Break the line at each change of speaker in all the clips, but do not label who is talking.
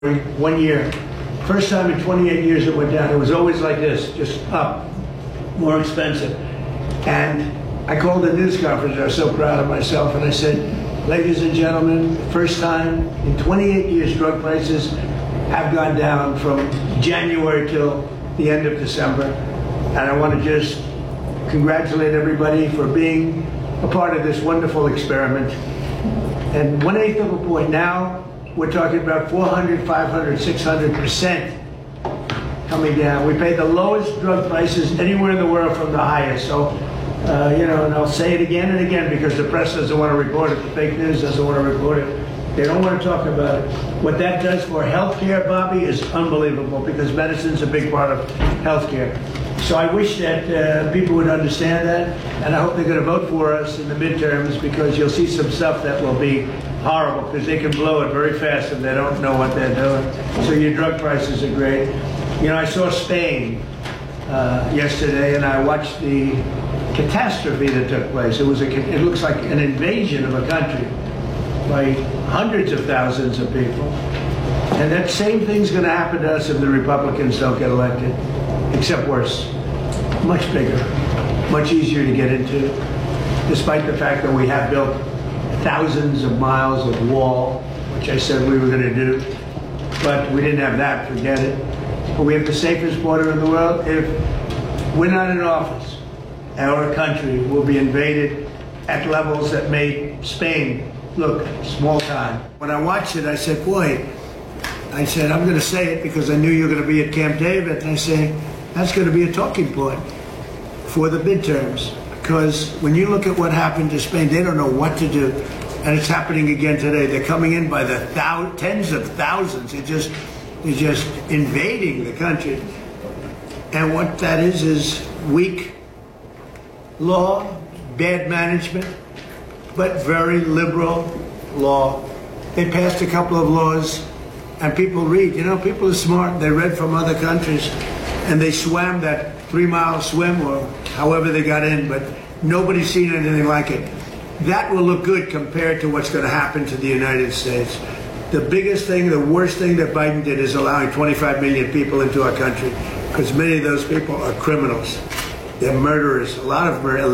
1 year. First time in 28 years it went down. It was always like this, just up, more expensive. And I called a news conference. I was so proud of myself, and I said, ladies and gentlemen, first time in 28 years drug prices have gone down from January till the end of December. And I want to just congratulate everybody for being a part of this wonderful experiment. And 1/8 of a point now, we're talking about 400, 500, 600% coming down. We pay the lowest drug prices anywhere in the world from the highest. So, and I'll say it again and again because the press doesn't want to report it, the fake news doesn't want to report it. They don't want to talk about it. What that does for healthcare, Bobby, is unbelievable because medicine's a big part of healthcare. So I wish that people would understand that, and I hope they're going to vote for us in the midterms because you'll see some stuff that will be horrible because they can blow it very fast if they don't know what they're doing. So your drug prices are great. You know, I saw Spain yesterday, and I watched the catastrophe that took place. It looks like an invasion of a country by hundreds of thousands of people. And that same thing's going to happen to us if the Republicans don't get elected, except worse. Much bigger, much easier to get into, despite the fact that we have built thousands of miles of wall, which I said we were going to do, but we didn't have that, forget it. But we have the safest border in the world. If we're not in office, our country will be invaded at levels that made Spain look small time. When I watched it, I said, boy, I'm going to say it because I knew you were going to be at Camp David, and I say, that's going to be a talking point for the midterms. Because when you look at what happened to Spain, they don't know what to do. And it's happening again today. They're coming in by the tens of thousands. They're just invading the country. And what that is weak law, bad management, but very liberal law. They passed a couple of laws, and people read. You know, people are smart. They read from other countries, and they swam that 3-mile swim or however they got in, but nobody's seen anything like it. That will look good compared to what's going to happen to the United States. The biggest thing, the worst thing that Biden did is allowing 25 million people into our country, because many of those people are criminals. They're murderers. A lot of murder.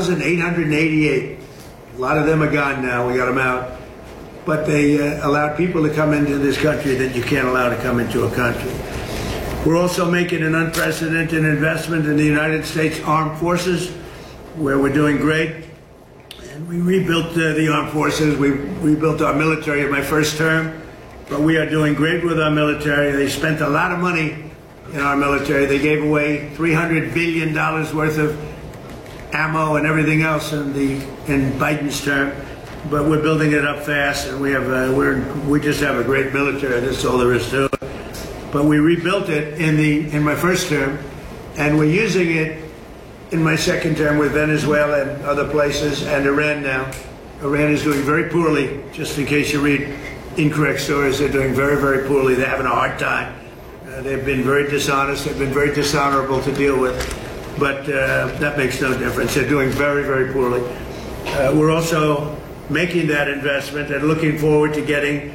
11,888. A lot of them are gone now. We got them out. But they allowed people to come into this country that you can't allow to come into a country. We're also making an unprecedented investment in the United States Armed Forces, where we're doing great. And we rebuilt the armed forces. We rebuilt our military in my first term, but we are doing great with our military. They spent a lot of money in our military. They gave away $300 billion worth of ammo and everything else in Biden's term. But we're building it up fast, and we just have a great military. That's all there is to it. But we rebuilt it in my first term, and we're using it in my second term with Venezuela and other places, and Iran now. Iran is doing very poorly, just in case you read incorrect stories. They're doing very, very poorly. They're having a hard time. They've been very dishonest. They've been very dishonorable to deal with. But that makes no difference. They're doing very, very poorly. We're also making that investment and looking forward to getting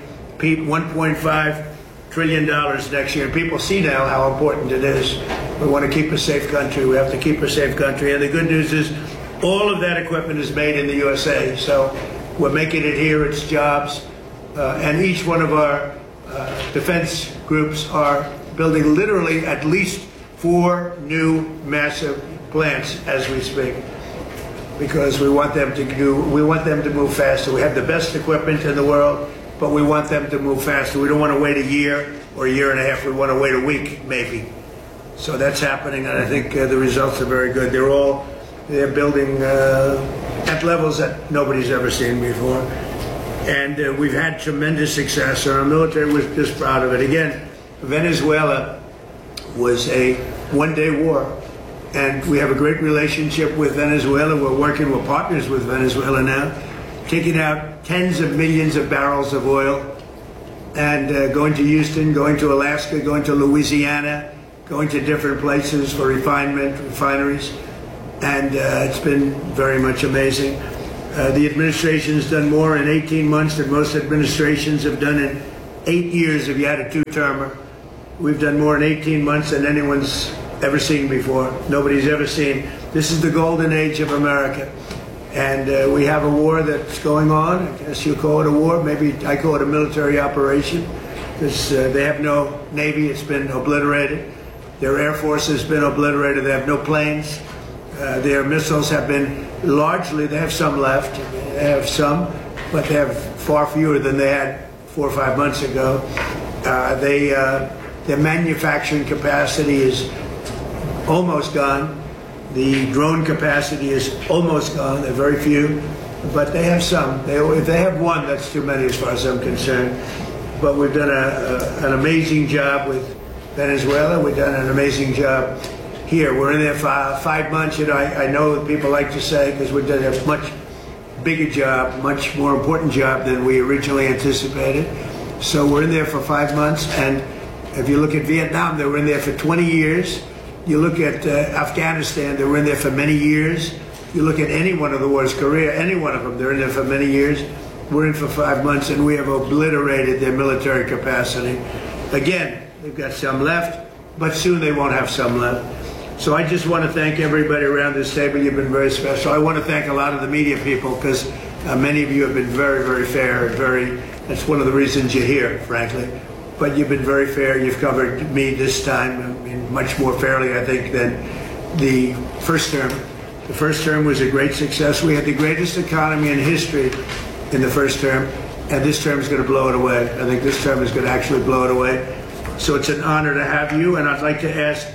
$1.5 trillion next year. People see now how important it is. We want to keep a safe country. We have to keep a safe country. And the good news is all of that equipment is made in the USA. So we're making it here. It's jobs. And each one of our defense groups are building literally at least 4 new massive plants as we speak, because we want them to move faster. We have the best equipment in the world, but we want them to move faster. We don't want to wait a year or a year and a half. We want to wait a week, maybe. So that's happening, and I think the results are very good. They're building at levels that nobody's ever seen before. And we've had tremendous success, and our military was just proud of it. Again, Venezuela was a one-day war, and we have a great relationship with Venezuela. We're partners with Venezuela now, taking out tens of millions of barrels of oil and going to Houston, going to Alaska, going to Louisiana, going to different places for refineries, and it's been very much amazing. The administration has done more in 18 months than most administrations have done in 8 years if you had a two-termer. We've done more in 18 months than anyone's ever seen before. Nobody's ever seen. This is the golden age of America. And we have a war that's going on. I guess you call it a war. Maybe I call it a military operation, because they have no Navy. It's been obliterated. Their Air Force has been obliterated. They have no planes. Their missiles have been largely, they have some left. They have some, but they have far fewer than they had 4 or 5 months ago. Their manufacturing capacity is almost gone. The drone capacity is almost gone. There are very few, but they have some. If they have one, that's too many as far as I'm concerned. But we've done an amazing job with Venezuela. We've done an amazing job here. We're in there for 5 months. You know, I know that people like to say, because we've done a much bigger job, much more important job than we originally anticipated. So we're in there for 5 months. And if you look at Vietnam, they were in there for 20 years. You look at Afghanistan, they were in there for many years. You look at any one of the wars, Korea, any one of them, they're in there for many years. We're in for 5 months, and we have obliterated their military capacity. Again, they've got some left, but soon they won't have some left. So I just want to thank everybody around this table. You've been very special. I want to thank a lot of the media people, because many of you have been very, very fair and that's one of the reasons you're here, frankly. But you've been very fair. You've covered me this time, I mean, much more fairly, I think, than the first term. The first term was a great success. We had the greatest economy in history in the first term, and this term is going to blow it away. I think this term is going to actually blow it away. So it's an honor to have you, and I'd like to ask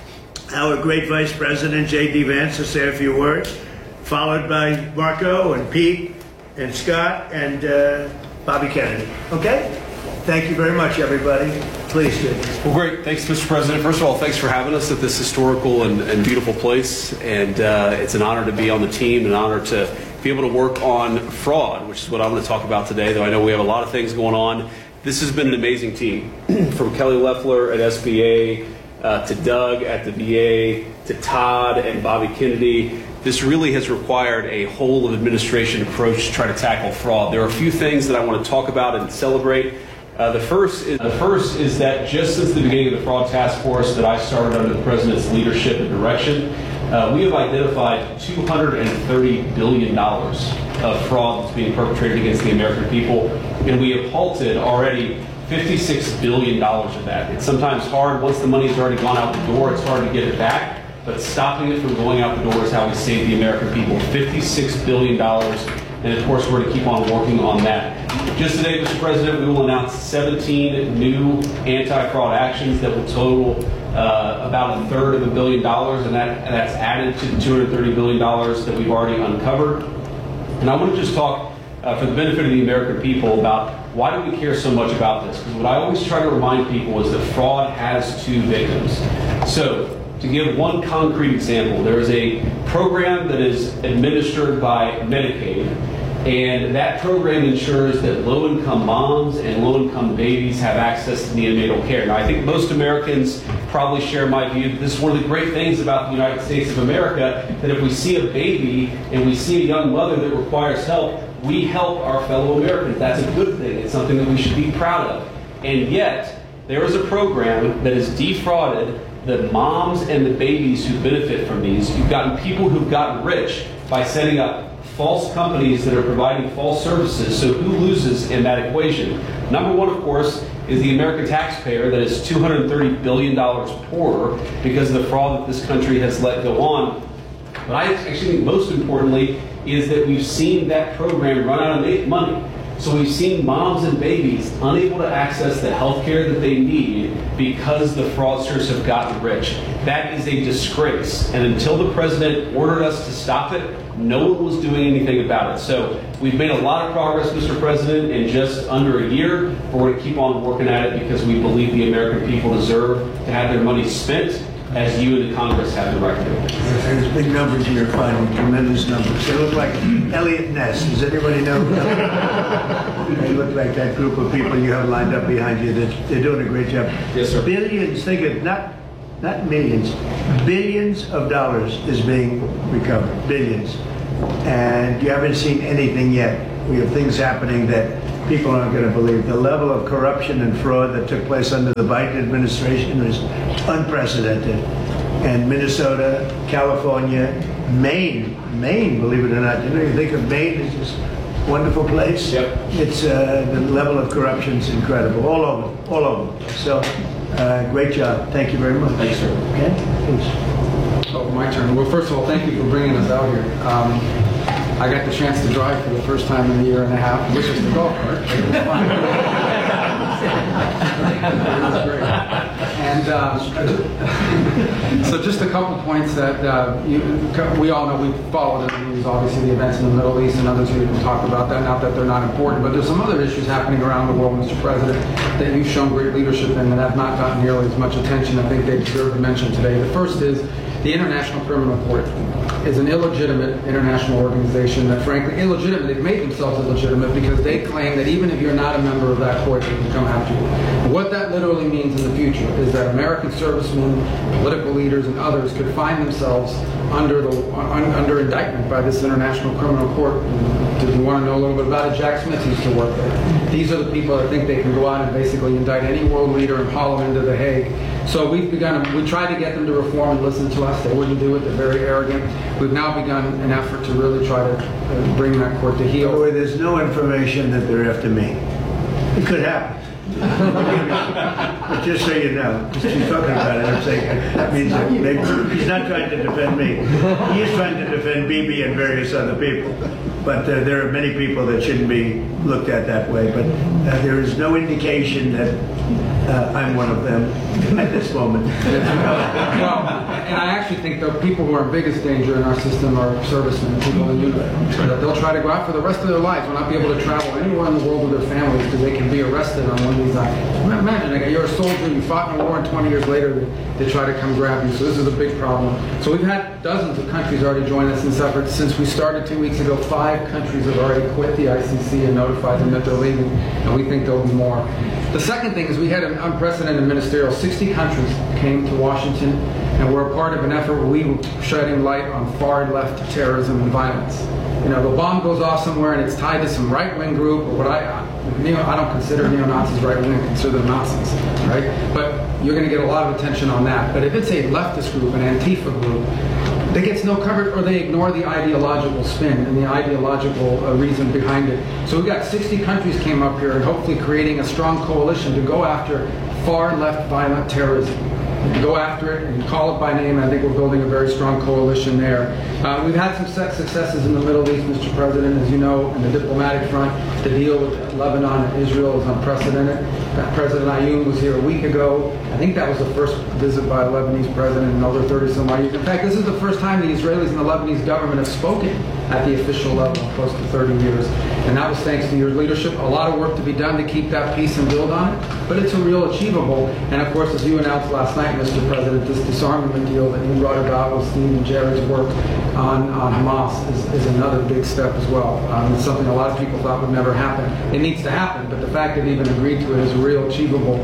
our great Vice President, J.D. Vance, to say a few words, followed by Marco and Pete and Scott and Bobby Kennedy. Okay? Thank you very much, everybody. Please do.
Well, great. Thanks, Mr. President. First of all, thanks for having us at this historical and beautiful place. And it's an honor to be on the team, an honor to be able to work on fraud, which is what I'm going to talk about today, though I know we have a lot of things going on. This has been an amazing team, from Kelly Loeffler at SBA to Doug at the VA to Todd and Bobby Kennedy. This really has required a whole of administration approach to try to tackle fraud. There are a few things that I want to talk about and celebrate. The first is that just since the beginning of the Fraud Task Force that I started under the President's leadership and direction, we have identified $230 billion of fraud that's being perpetrated against the American people, and we have halted already $56 billion of that. It's sometimes hard, once the money's already gone out the door, it's hard to get it back, but stopping it from going out the door is how we save the American people. $56 billion, and of course we're going to keep on working on that. Just today, Mr. President, we will announce 17 new anti-fraud actions that will total about $1/3 billion, and that's added to the $230 billion that we've already uncovered. And I want to just talk for the benefit of the American people about why do we care so much about this? Because what I always try to remind people is that fraud has two victims. So, to give one concrete example, there is a program that is administered by Medicaid, and that program ensures that low-income moms and low-income babies have access to neonatal care. Now, I think most Americans probably share my view that this is one of the great things about the United States of America, that if we see a baby and we see a young mother that requires help, we help our fellow Americans. That's a good thing. It's something that we should be proud of. And yet, there is a program that has defrauded the moms and the babies who benefit from these. You've gotten people who've gotten rich by setting up false companies that are providing false services. So who loses in that equation? Number one, of course, is the American taxpayer that is $230 billion poorer because of the fraud that this country has let go on. But I actually think most importantly is that we've seen that program run out of money. So we've seen moms and babies unable to access the health care that they need because the fraudsters have gotten rich. That is a disgrace. And until the president ordered us to stop it, no one was doing anything about it. So we've made a lot of progress, Mr. President, in just under a year. But we're going to keep on working at it because we believe the American people deserve to have their money spent as you and the Congress have directed.
There's big numbers here, finding tremendous numbers. They look like Elliot Ness. Does anybody know? They look like that group of people you have lined up behind you. They're doing a great job.
Yes, sir.
Billions, think of not millions, billions of dollars is being recovered. Billions. And you haven't seen anything yet. We have things happening that people aren't going to believe. The level of corruption and fraud that took place under the Biden administration was unprecedented. And Minnesota, California, Maine, believe it or not. You think of Maine as this wonderful place?
Yep.
It's the level of corruption is incredible, all over. So, great job. Thank you very much.
Thanks, sir.
Okay, please.
Oh, my turn. Well, first of all, thank you for bringing us out here. I got the chance to drive for the first time in a year and a half, which is the golf cart. It was fun. It was great. And so just a couple points that we all know. We've followed in the news, obviously, the events in the Middle East, and others here can talk about that. Not that they're not important, but there's some other issues happening around the world, Mr. President, that you've shown great leadership in that have not gotten nearly as much attention. I think they deserve to mention today. The first is the International Criminal Court is an illegitimate international organization that, frankly, illegitimate. They've made themselves illegitimate because they claim that even if you're not a member of that court, they can come after you. And what that literally means in the future is that American servicemen, political leaders, and others could find themselves under indictment by this International Criminal Court. If you want to know a little bit about it, Jack Smith used to work there. These are the people that think they can go out and basically indict any world leader and haul them into The Hague. So we tried to get them to reform and listen to us. They wouldn't do it. They're very arrogant. We've now begun an effort to really try to bring that court to heel.
By the way, there's no information that they're after me. It could happen. But just so you know, just keep talking about it. I'm saying that means that he's not trying to defend me. He is trying to defend Bibi and various other people. But there are many people that shouldn't be looked at that way. But there is no indication that I'm one of them at this moment.
Well, and I actually think the people who are in biggest danger in our system are servicemen, people in uniform. That they'll try to go out for the rest of their lives, will not be able to travel anywhere in the world with their families because they can be arrested on one of these items. Imagine, you're a soldier, you fought in a war, and 20 years later they try to come grab you. So this is a big problem. So we've had dozens of countries already join us in this effort. Since we started 2 weeks ago, 5 countries have already quit the ICC and notified them that they're leaving, and we think there'll be more. The second thing is we had an unprecedented ministerial. 60 countries came to Washington, and we're a part of an effort where we were shedding light on far-left terrorism and violence. You know, the bomb goes off somewhere and it's tied to some right-wing group, or what I don't consider neo-Nazis right-wing, I consider them Nazis, right? But you're going to get a lot of attention on that. But if it's a leftist group, an Antifa group, that gets no coverage, or they ignore the ideological spin and the ideological reason behind it. So we've got 60 countries came up here and hopefully creating a strong coalition to go after far-left violent terrorism. Go after it and call it by name. I think we're building a very strong coalition there. We've had some successes in the Middle East, Mr. President, as you know, in the diplomatic front. The deal with Lebanon and Israel is unprecedented. President Ayoun was here a week ago. I think that was the first visit by a Lebanese president in over 30-some odd years. In fact, this is the first time the Israelis and the Lebanese government have spoken at the official level in close to 30 years. And that was thanks to your leadership. A lot of work to be done to keep that peace and build on it, but it's a real achievable. And of course, as you announced last night, Mr. President, this disarmament deal that you brought about with Steve and Jared's work on Hamas is another big step as well. It's something a lot of people thought would never happen. It needs to happen, but the fact that even agreed to it is real achievable.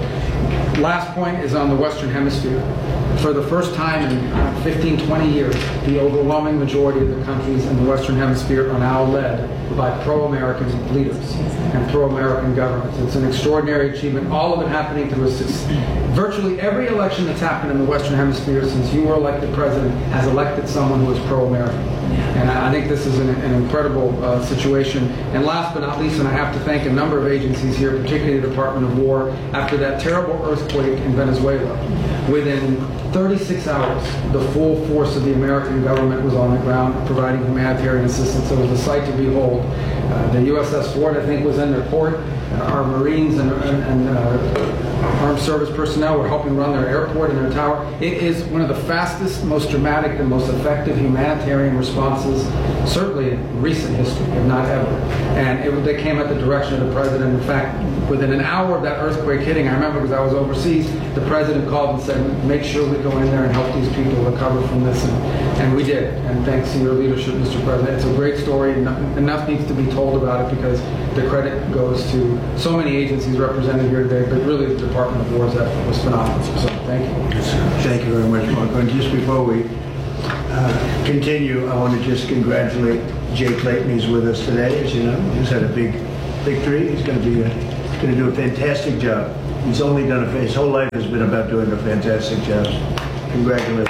Last point is on the Western Hemisphere. For the first time in 15, 20 years, the overwhelming majority of the countries in the Western Hemisphere are now led by pro-American leaders and pro-American governments. It's an extraordinary achievement, all of it happening through virtually every election that's happened in the Western Hemisphere since you were elected president has elected someone who is pro-American. And I think this is an incredible situation. And last but not least, and I have to thank a number of agencies here, particularly the Department of War, after that terrible earthquake in Venezuela. Within 36 hours, the full force of the American government was on the ground providing humanitarian assistance. It was a sight to behold. The USS Ford, I think, was in their port. Our Marines and armed service personnel were helping run their airport and their tower. It is one of the fastest, most dramatic, and most effective humanitarian responses, certainly in recent history, if not ever. And they came at the direction of the president. In fact, within an hour of that earthquake hitting, I remember because I was overseas, the president called and said, make sure we go in there and help these people recover from this. And we did. And thanks to your leadership, Mr. President. It's a great story. Enough needs to be told about it because the credit goes to so many agencies represented here today, but really the Department of War's effort was phenomenal. So thank you.
Thank you very much, Mark. And just before we continue, I want to just congratulate Jay Clayton. He's with us today. As you know, he's had a big victory. He's going to do a fantastic job. He's only done his whole life has been about doing a fantastic job. Congratulations.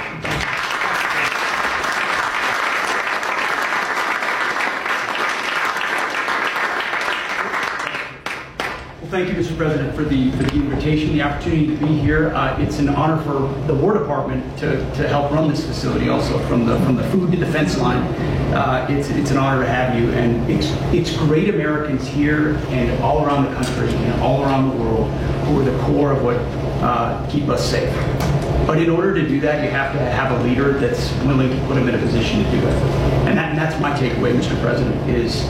Thank you, Mr. President, for the invitation, the opportunity to be here. It's an honor for the War Department to help run this facility, also from the food to the fence line. It's an honor to have you, and it's great Americans here and all around the country and all around the world who are the core of what keep us safe. But in order to do that, you have to have a leader that's willing to put them in a position to do it. And that's my takeaway, Mr. President, is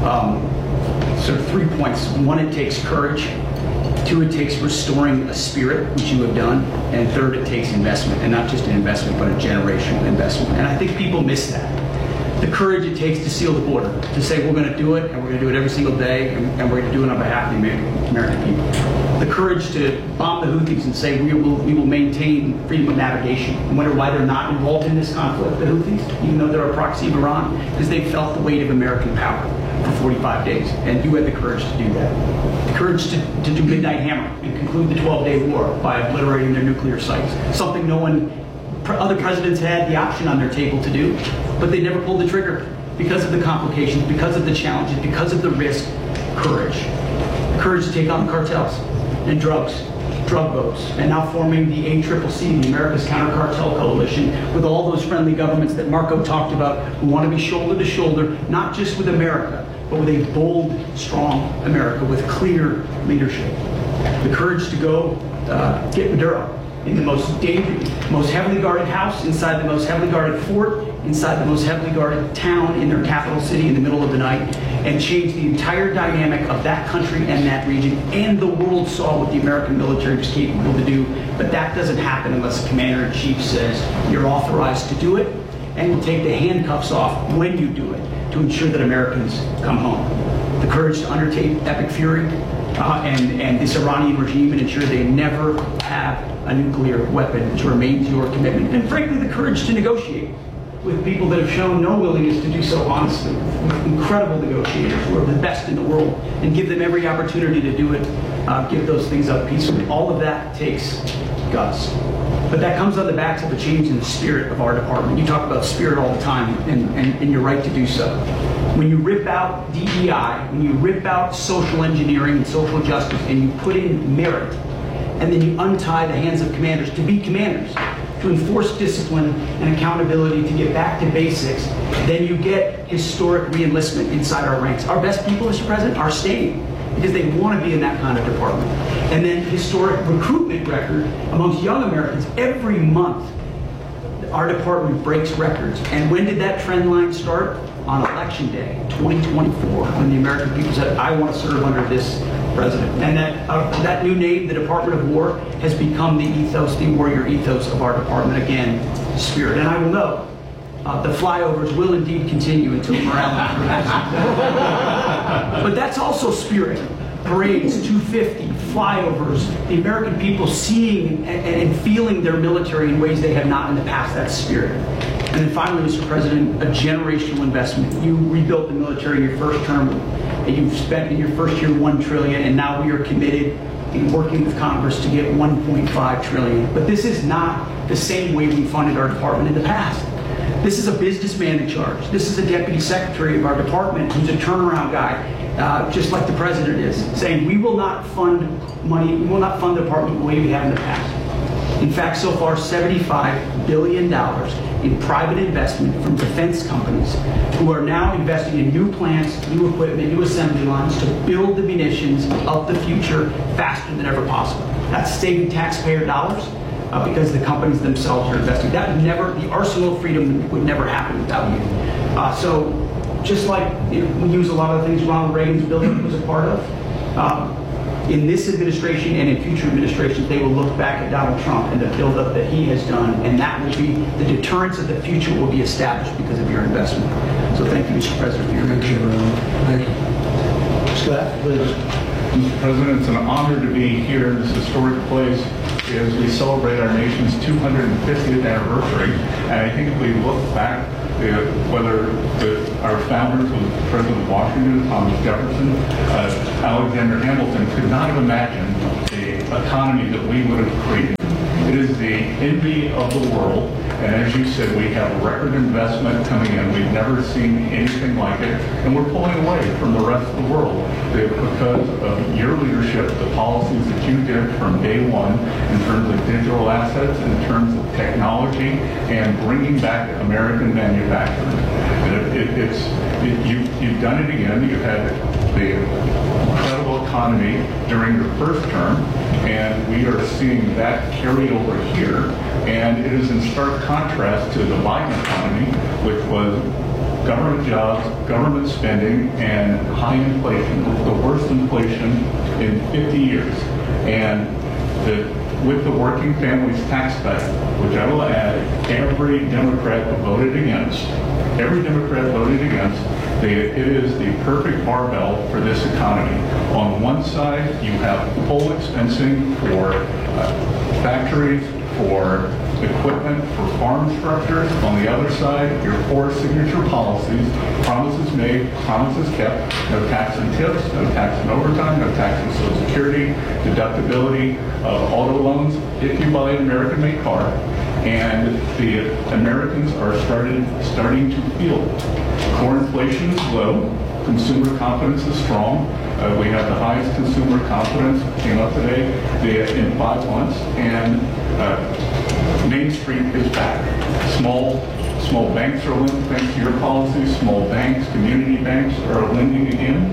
sort of 3 points. One, it takes courage. 2, it takes restoring a spirit, which you have done. And 3rd, it takes investment, and not just an investment, but a generational investment. And I think people miss that. The courage it takes to seal the border, to say we're going to do it, and we're going to do it every single day, and we're going to do it on behalf of the American people. The courage to bomb the Houthis and say we will maintain freedom of navigation, and wonder why they're not involved in this conflict, the Houthis, even though they're a proxy of Iran, because they felt the weight of American power for 45 days, and you had the courage to do that. The courage to do Midnight Hammer and conclude the 12-day war by obliterating their nuclear sites, something other presidents had the option on their table to do, but they never pulled the trigger because of the complications, because of the challenges, because of the risk. Courage. Courage to take on the cartels and drug boats, and now forming the ACCC, the America's Counter Cartel Coalition, with all those friendly governments that Marco talked about, who want to be shoulder to shoulder, not just with America, but with a bold, strong America with clear leadership. The courage to go get Maduro in the most dangerous, most heavily guarded house, inside the most heavily guarded fort, inside the most heavily guarded town in their capital city in the middle of the night, and change the entire dynamic of that country and that region. And the world saw what the American military was capable to do, but that doesn't happen unless the commander-in-chief says you're authorized to do it, and will take the handcuffs off when you do it to ensure that Americans come home. The courage to undertake Epic Fury and this Iranian regime and ensure they never have a nuclear weapon, which remains your commitment. And frankly, the courage to negotiate with people that have shown no willingness to do so honestly, with incredible negotiators who are the best in the world, and give them every opportunity to do it, give those things up peacefully. All of that takes guts. But that comes on the backs of a change in the spirit of our department. You talk about spirit all the time, and you're right to do so. When you rip out DEI, when you rip out social engineering and social justice, and you put in merit, and then you untie the hands of commanders to be commanders, to enforce discipline and accountability, to get back to basics, then you get historic re-enlistment inside our ranks. Our best people, Mr. President, are staying because they want to be in that kind of department. And then historic recruitment record amongst young Americans. Every month, our department breaks records. And when did that trend line start? On Election Day, 2024, when the American people said, I want to serve under this president. And that new name, the Department of War, has become the ethos, the warrior ethos of our department. Again, spirit. And I will note, the flyovers will indeed continue until morale improves. But that's also spirit. Parades, 250, flyovers, the American people seeing and feeling their military in ways they have not in the past. That's spirit. And then finally, Mr. President, a generational investment. You rebuilt the military in your first term, and you've spent in your first year $1 trillion, and now we are committed in working with Congress to get $1.5 trillion. But this is not the same way we funded our department in the past. This is a businessman in charge. This is a deputy secretary of our department who's a turnaround guy, just like the president is, saying we will not fund money, we will not fund the department the way we have in the past. In fact, so far, $75 billion in private investment from defense companies who are now investing in new plants, new equipment, new assembly lines to build the munitions of the future faster than ever possible. That's saving taxpayer dollars because the companies themselves are investing. The arsenal of freedom would never happen without you. So just like we use a lot of the things Ronald Reagan's building was a part of, in this administration and in future administrations, they will look back at Donald Trump and the buildup that he has done, and that will be, the deterrence of the future will be established because of your investment. So thank you, Mr. President, for your mention.
Thank you. Scott, please.
Mr. President, it's an honor to be here in this historic place as we celebrate our nation's 250th anniversary. And I think if we look back whether our founders, President Washington, Thomas Jefferson, Alexander Hamilton, could not have imagined the economy that we would have created. It is the envy of the world, and as you said, we have record investment coming in. We've never seen anything like it, and we're pulling away from the rest of the world because of your leadership, the policies that you did from day one in terms of digital assets, in terms of technology, and bringing back American manufacturing. You've done it again. You've had the incredible economy during your first term, and we are seeing that carry over here. And it is in stark contrast to the Biden economy, which was government jobs, government spending, and high inflation, the worst inflation in 50 years. And with the working families tax cut, which I will add, every Democrat voted against. Every Democrat voted against. It is the perfect barbell for this economy. On one side, you have full expensing for factories, for equipment, for farm structures. On the other side, your four signature policies, promises made, promises kept, no tax on tips, no tax on overtime, no tax on Social Security, deductibility of auto loans if you buy an American-made car. And the Americans are starting to feel it. Core inflation is low. Consumer confidence is strong. We have the highest consumer confidence, came up today, in 5 months. And Main Street is back. Small banks are lending, thanks to your policies. Small banks, community banks are lending again.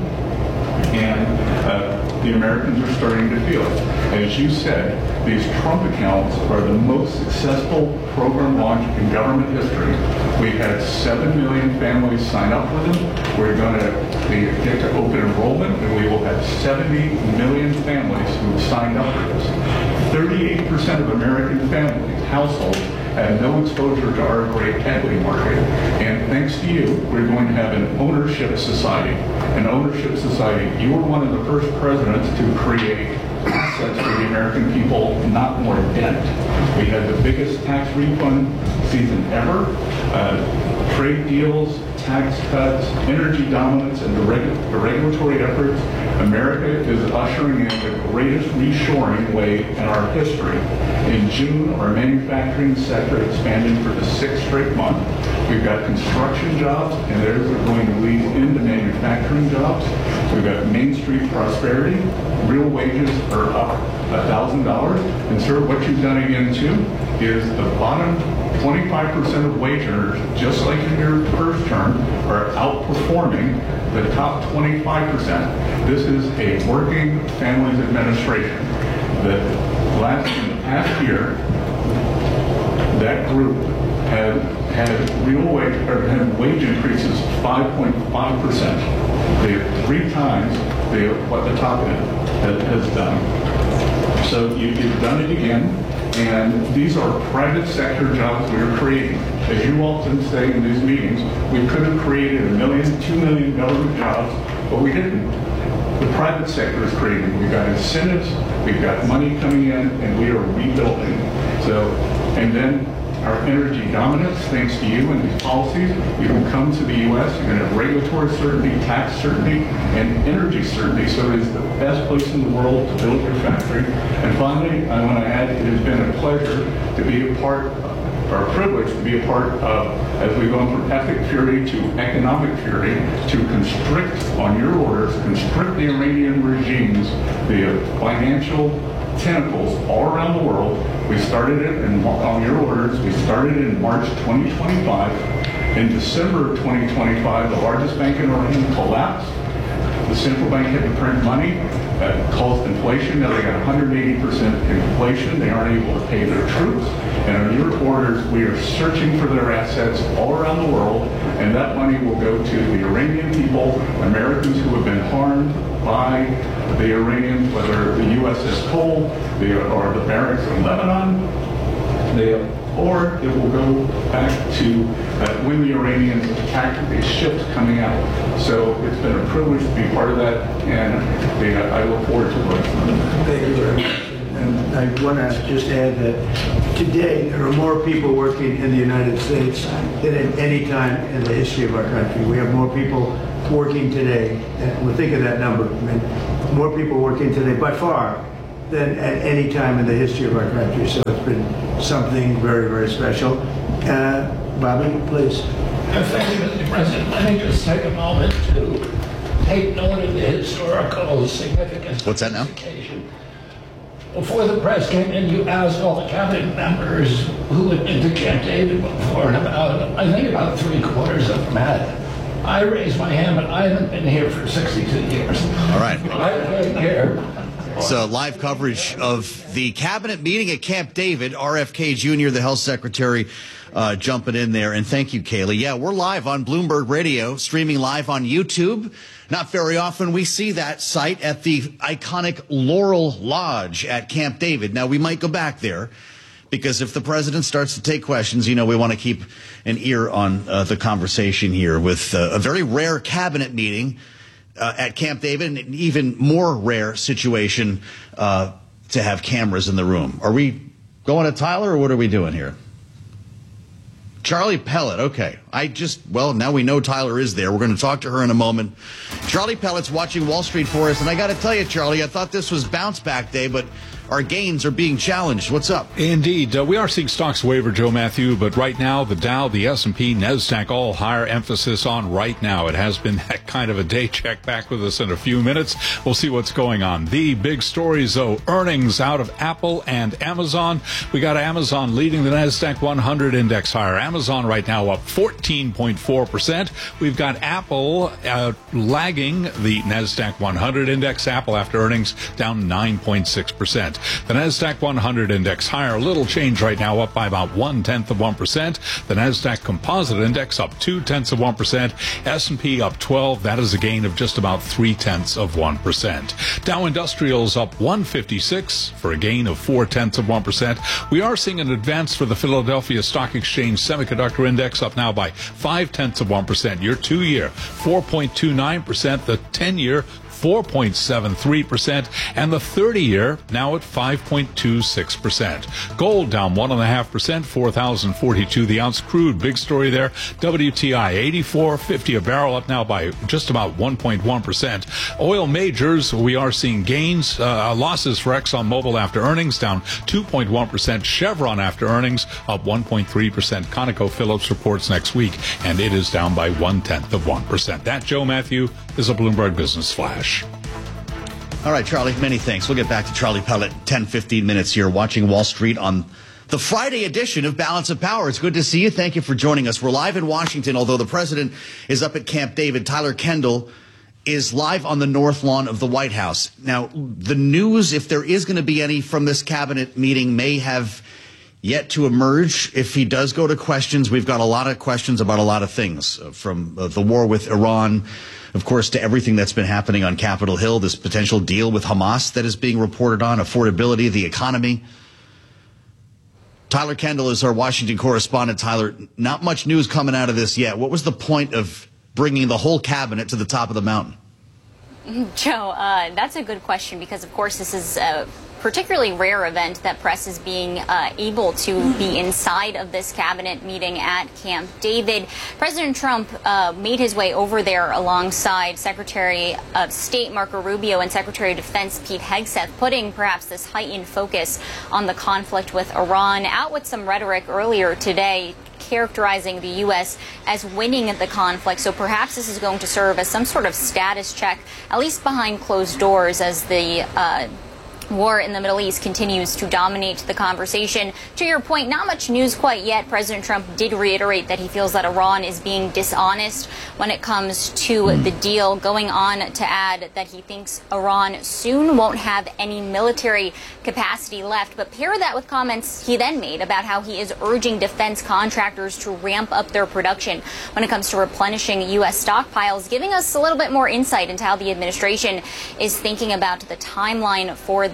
And the Americans are starting to feel it. As you said, these Trump accounts are the most successful program launch in government history. We've had 7 million families sign up with them. We're going to get to open enrollment, and we will have 70 million families who have signed up for this. 38% of American families, households, have no exposure to our great equity market. And thanks to you, we're going to have an ownership society. An ownership society. You were one of the first presidents to create assets for the American people, not more debt. We had the biggest tax refund season ever. Trade deals, tax cuts, energy dominance, and the regulatory efforts. America is ushering in the greatest reshoring wave in our history. In June, our manufacturing sector expanded for the 6th straight month. We've got construction jobs, and they're going to lead into manufacturing jobs. We've got Main Street prosperity. Real wages are up $1,000. And sir, what you've done again too is the bottom 25% of wage earners, just like in your first term, are outperforming the top 25%. This is a working families administration. In the past year, that group had real wage or had wage increases 5.5%. They have 3 times what the top end has done. So you've done it again. And these are private sector jobs we are creating. As you often say in these meetings, we could have created 1 million, 2 million government jobs, but we didn't. The private sector is creating. We've got incentives, we've got money coming in, and we are rebuilding. So, and then our energy dominance, thanks to you and these policies, you can come to the U.S., you're going to have regulatory certainty, tax certainty, and energy certainty. So it is the best place in the world to build your factory. And finally, I want to add, it has been a pleasure to be a part, or a privilege to be a part of, as we've gone from ethnic fury to economic fury, to constrict on your orders, constrict the Iranian regime's, the financial tentacles all around the world. We started it on your orders. We started it in March 2025. In December of 2025, the largest bank in Iran collapsed. The central bank had to print money. That caused inflation. Now they got 180% inflation. They aren't able to pay their troops. And on your orders, we are searching for their assets all around the world. And that money will go to the Iranian people, Americans who have been harmed by the Iranians, whether the USS Cole or the barracks in Lebanon, or it will go back to when the Iranians attacked the ships coming out. So it's been a privilege to be part of that, and I look forward to working with them.
Thank you very much. And I want to just add that today there are more people working in the United States than at any time in the history of our country. We have more people working today, and we'll think of that number. I mean, more people working today by far than at any time in the history of our country. So it's been something very, very special. Bobby, please.
Thank you, Mr. President. Let me just take a moment to take note of the historical significance.
What's that now?
Of this occasion. Before the press came in, you asked all the cabinet members who had been to Camp David before, and I think about 3/4 of them had. I raised my hand, but I haven't been here for 62 years.
All right.
I've been here.
So live coverage of the cabinet meeting at Camp David. RFK Jr., the health secretary, jumping in there. And thank you, Kaylee. Yeah, we're live on Bloomberg Radio, streaming live on YouTube. Not very often we see that site at the iconic Laurel Lodge at Camp David. Now, we might go back there because if the president starts to take questions, you know, we want to keep an ear on the conversation here with a very rare cabinet meeting at Camp David, and an even more rare situation to have cameras in the room. Are we going to Tyler, or what are we doing here? Charlie Pellet, okay. Well, now we know Tyler is there. We're going to talk to her in a moment. Charlie Pellet's watching Wall Street for us, and I got to tell you, Charlie, I thought this was bounce back day, but our gains are being challenged. What's up?
Indeed. We are seeing stocks waver, Joe Matthew, but right now the Dow, the S&P, NASDAQ, all higher emphasis on right now. It has been that kind of a day. Check back with us in a few minutes. We'll see what's going on. The big stories, though, earnings out of Apple and Amazon. We got Amazon leading the NASDAQ 100 index higher. Amazon right now up 14.4%. We've got Apple lagging the NASDAQ 100 index. Apple after earnings down 9.6%. The NASDAQ 100 index higher, a little change right now, up by about 0.1%. The NASDAQ composite index up 0.2%. S&P up 12. That is a gain of just about 0.3%. Dow Industrials up 156 for a gain of 0.4%. We are seeing an advance for the Philadelphia Stock Exchange Semiconductor Index, up now by 0.5%. Your 2-year 4.29%. The 10-year 4.73%, and the 30-year now at 5.26%. Gold down 1.5%, 4,042 the ounce. Crude, big story there. WTI 84.50 a barrel, up now by just about 1.1%. Oil majors, we are seeing gains, losses for ExxonMobil after earnings, down 2.1%. Chevron after earnings up 1.3%. ConocoPhillips reports next week, and it is down by 0.1%. That, Joe Matthew, is a Bloomberg Business Flash.
All right, Charlie, many thanks. We'll get back to Charlie Pellet 10-15 minutes here, watching Wall Street on the Friday edition of Balance of Power. It's good to see you. Thank you for joining us. We're live in Washington, although the president is up at Camp David. Tyler Kendall is live on the north lawn of the White House. Now, the news, if there is going to be any from this cabinet meeting, may have yet to emerge. If he does go to questions, we've got a lot of questions about a lot of things, from the war with Iran, of course, to everything that's been happening on Capitol Hill, this potential deal with Hamas that is being reported on, affordability, the economy. Tyler Kendall is our Washington correspondent. Tyler, not much news coming out of this yet. What was the point of bringing the whole cabinet to the top of the mountain?
Joe, that's a good question, because, of course, this is a particularly rare event that press is being able to be inside of this cabinet meeting at Camp David. President Trump made his way over there alongside Secretary of State Marco Rubio and Secretary of Defense Pete Hegseth, putting perhaps this heightened focus on the conflict with Iran, out with some rhetoric earlier today characterizing the U.S. as winning the conflict. So perhaps this is going to serve as some sort of status check, at least behind closed doors, as the war in the Middle East continues to dominate the conversation. To your point, not much news quite yet. President Trump did reiterate that he feels that Iran is being dishonest when it comes to the deal, going on to add that he thinks Iran soon won't have any military capacity left. But pair that with comments he then made about how he is urging defense contractors to ramp up their production when it comes to replenishing U.S. stockpiles, giving us a little bit more insight into how the administration is thinking about the timeline for this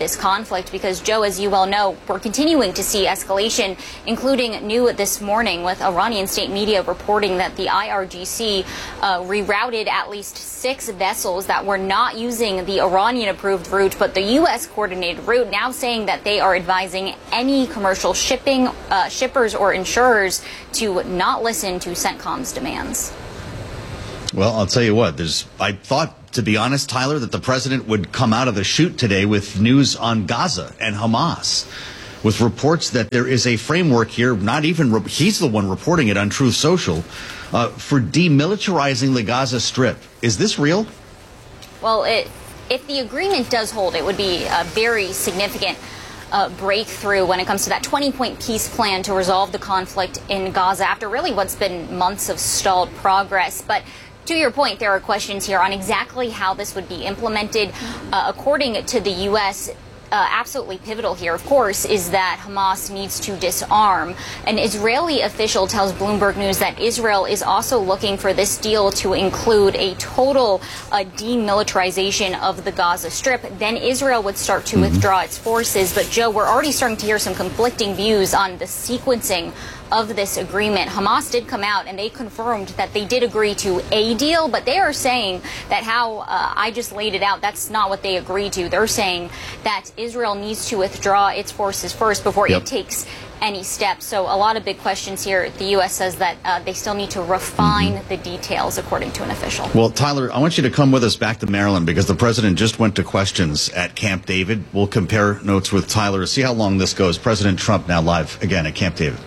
this conflict because, Joe, as you well know, we're continuing to see escalation, including new this morning with Iranian state media reporting that the IRGC rerouted at least 6 vessels that were not using the Iranian-approved route, but the U.S. coordinated route, now saying that they are advising any commercial shippers or insurers to not listen to CENTCOM's demands.
Well, I'll tell you what, I thought, to be honest, Tyler, that the president would come out of the chute today with news on Gaza and Hamas, with reports that there is a framework here, he's the one reporting it on Truth Social, for demilitarizing the Gaza Strip. Is this real?
Well, if the agreement does hold, it would be a very significant breakthrough when it comes to that 20-point peace plan to resolve the conflict in Gaza after really what's been months of stalled progress. But to your point, there are questions here on exactly how this would be implemented. According to the U.S., absolutely pivotal here, of course, is that Hamas needs to disarm. An Israeli official tells Bloomberg News that Israel is also looking for this deal to include a total demilitarization of the Gaza Strip. Then Israel would start to withdraw its forces. But, Joe, we're already starting to hear some conflicting views on the sequencing of this agreement. Hamas did come out and they confirmed that they did agree to a deal, but they are saying that how I just laid it out, that's not what they agreed to. They're saying that Israel needs to withdraw its forces first before it takes any steps. So a lot of big questions here. The U.S. says that they still need to refine the details, according to an official.
Well, Tyler, I want you to come with us back to Maryland because the president just went to questions at Camp David. We'll compare notes with Tyler, see how long this goes. President Trump now live again at Camp David.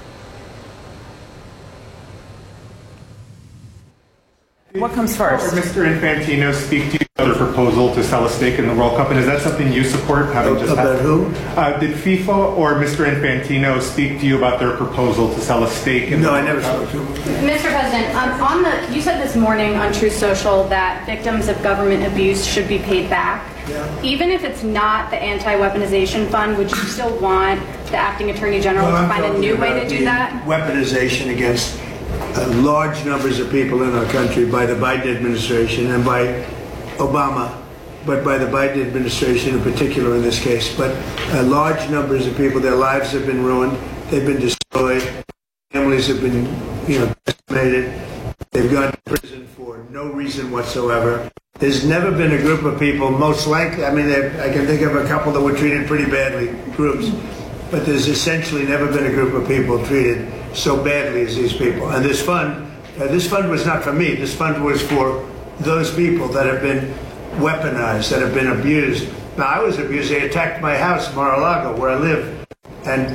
What comes first?
Did Mr. Infantino speak to you about a proposal to sell a stake in the World Cup, and is that something you support?
About who?
Did FIFA or Mr. Infantino speak to you about their proposal to sell a stake in the World Cup?
No, I never spoke to him.
Mr. President, you said this morning on Truth Social that victims of government abuse should be paid back.
Yeah.
Even if it's not the anti-weaponization fund, would you still want the acting attorney general to find a new way to do that?
Weaponization against large numbers of people in our country by the Biden administration and by Obama, but by the Biden administration in particular in this case. But large numbers of people, their lives have been ruined, they've been destroyed, families have been, decimated, they've gone to prison for no reason whatsoever. There's never been a group of people, most likely, I can think of a couple that were treated pretty badly, groups, but there's essentially never been a group of people treated so badly as these people. And this fund was not for me. This fund was for those people that have been weaponized, that have been abused. Now, I was abused. They attacked my house in Mar-a-Lago, where I live. And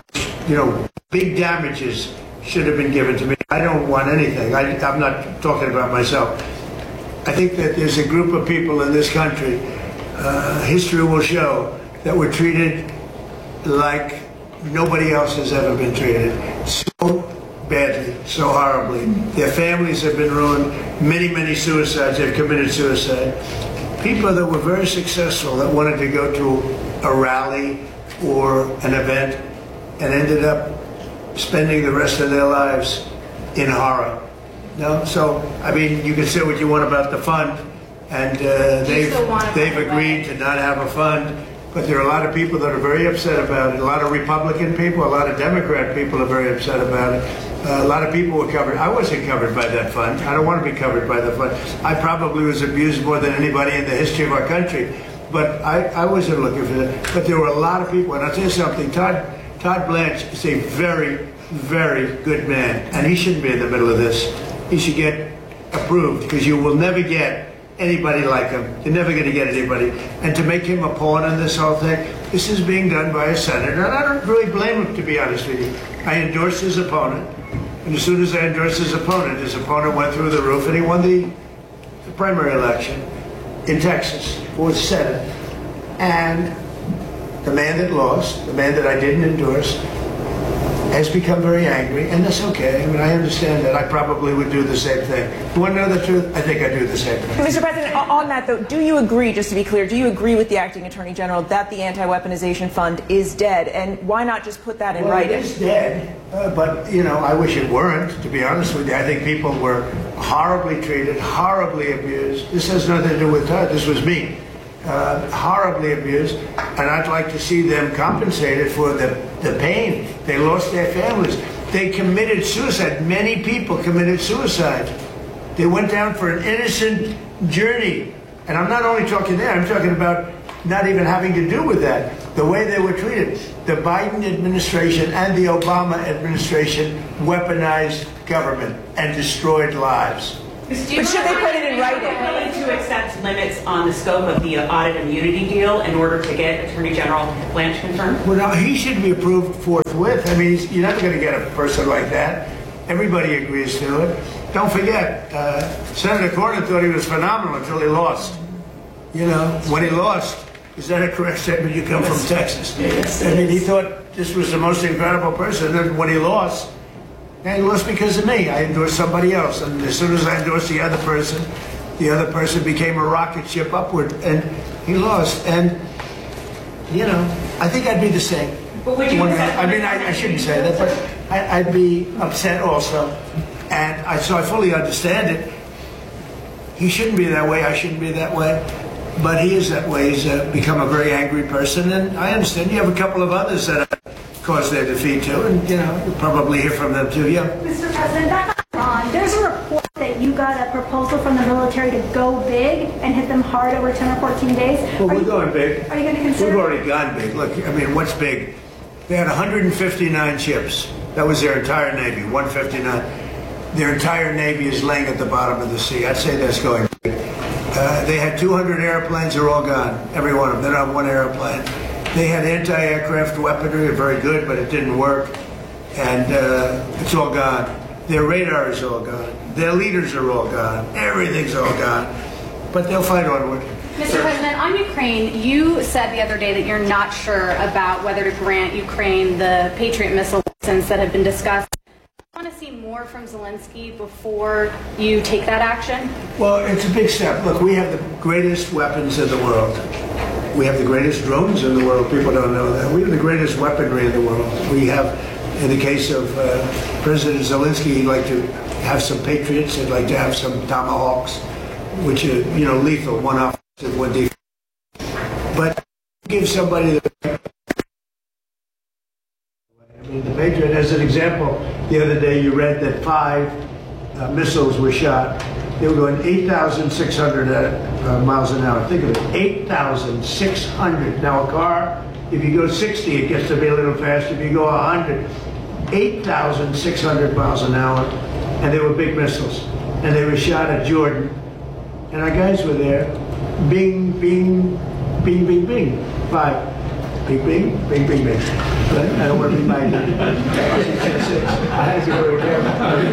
big damages should have been given to me. I don't want anything. I'm not talking about myself. I think that there's a group of people in this country, history will show, that were treated like nobody else has ever been treated. So badly, so horribly. Their families have been ruined. Many, many suicides. They've committed suicide. People that were very successful that wanted to go to a rally or an event and ended up spending the rest of their lives in horror. No? So, you can say what you want about the fund, and they've agreed to not have a fund. But there are a lot of people that are very upset about it. A lot of Republican people, a lot of Democrat people are very upset about it. A lot of people were covered. I wasn't covered by that fund. I don't want to be covered by the fund. I probably was abused more than anybody in the history of our country. But I wasn't looking for that. But there were a lot of people. And I'll tell you something. Todd Blanche is a very, very good man. And he shouldn't be in the middle of this. He should get approved because you will never get anybody like him. You're never going to get anybody. And to make him a pawn in this whole thing, this is being done by a senator. And I don't really blame him, to be honest with you. I endorsed his opponent. And as soon as I endorsed his opponent went through the roof and he won the primary election in Texas for the Senate. And the man that lost, the man that I didn't endorse, has become very angry, and that's okay. I understand that. I probably would do the same thing. You want to know the truth? I think I'd do the same thing.
Mr. President, on that, though, do you agree, just to be clear, do you agree with the acting attorney general that the anti-weaponization fund is dead? And why not just put that in writing?
It is dead, but, I wish it weren't, to be honest with you. I think people were horribly treated, horribly abused. This has nothing to do with Todd. This was me. horribly abused, and I'd like to see them compensated for the pain. They lost their families. They committed suicide. Many people committed suicide. They went down for an innocent journey. And I'm not only talking there, I'm talking about not even having to do with that. The way they were treated. The Biden administration and the Obama administration weaponized government and destroyed lives.
But should they put it in writing?
Willing to accept limits on the scope of the audit immunity deal in order to get Attorney General Blanche confirmed?
Well, no, he should be approved forthwith. I mean, you're not going to get a person like that. Everybody agrees to it. Don't forget, Senator Cornyn thought he was phenomenal until he lost. You know, when he lost, is that a correct statement? You come from Texas.
Yes,
I mean, he thought this was the most incredible person. And when he lost, and he lost because of me. I endorsed somebody else. And as soon as I endorsed the other person became a rocket ship upward. And he lost. And, you know, I think I'd be the same.
But would you
I shouldn't say that, but I'd be upset also. And so I fully understand it. He shouldn't be that way. I shouldn't be that way. But he is that way. He's become a very angry person. And I understand you have a couple of others that caused their defeat too. And, you know, you'll probably hear from them too. Yeah.
Mr. President, back on, there's a report that you got a proposal from the military to go big and hit them hard over 10 or 14 days.
Well, we're going big.
Are you going to consider?
We've already gone big. Look, I mean, what's big? They had 159 ships. That was their entire Navy, 159. Their entire Navy is laying at the bottom of the sea. I'd say that's going big. They had 200 airplanes. They're all gone. Every one of them. They're not one airplane. They had anti-aircraft weaponry, very good, but it didn't work. And it's all gone. Their radar is all gone. Their leaders are all gone. Everything's all gone. But they'll fight onward.
Mr. President, on Ukraine, you said the other day that you're not sure about whether to grant Ukraine the Patriot missile license that have been discussed. Do you want to see more from Zelensky before you take that action?
Well, it's a big step. Look, we have the greatest weapons in the world. We have the greatest drones in the world. People don't know that. We have the greatest weaponry in the world. We have, in the case of President Zelensky, he'd like to have some Patriots. He'd like to have some Tomahawks, which are, you know, lethal, one offensive, one defensive. But give somebody the... I mean, the Patriot, as an example, the other day you read that 5 missiles were shot. They were going 8,600 miles an hour. Think of it, 8,600. Now a car, if you go 60, it gets to be a little faster. If you go 100, 8,600 miles an hour. And they were big missiles. And they were shot at Jordan. And our guys were there. Bing, bing, bing, bing, bing. 5. Bing, bing, bing, bing, bing. But I don't want to be my I had to be very careful.